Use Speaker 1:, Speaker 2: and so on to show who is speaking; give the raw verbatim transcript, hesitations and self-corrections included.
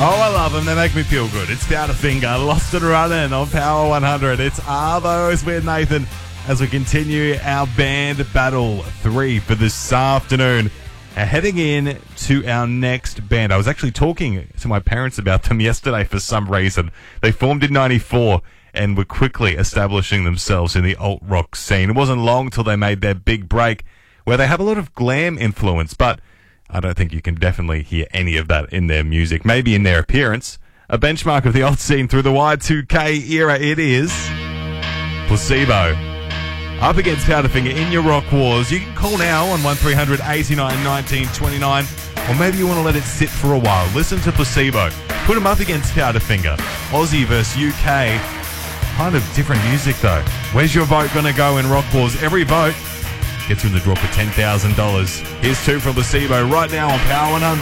Speaker 1: Oh, I love them. They make me feel good. It's Powderfinger, Lost and Running on Power one hundred. It's Arvos with Nathan as we continue our band battle three for this afternoon. Uh, heading in to our next band. I was actually talking to my parents about them yesterday for some reason. They formed in ninety-four and were quickly establishing themselves in the alt-rock scene. It wasn't long till they made their big break, where they have a lot of glam influence, but I don't think you can definitely hear any of that in their music. Maybe in their appearance. A benchmark of the old scene through the Y two K era, it is Placebo. Up against Powderfinger in your Rock Wars. You can call now on one three hundred eighty-nine nineteen twenty-nine, or maybe you want to let it sit for a while. Listen to Placebo. Put them up against Powderfinger. Aussie versus U K. Kind of different music though. Where's your vote going to go in Rock Wars? Every vote gets you in the draw for ten thousand dollars. Here's two from Placebo right now on Power one hundred.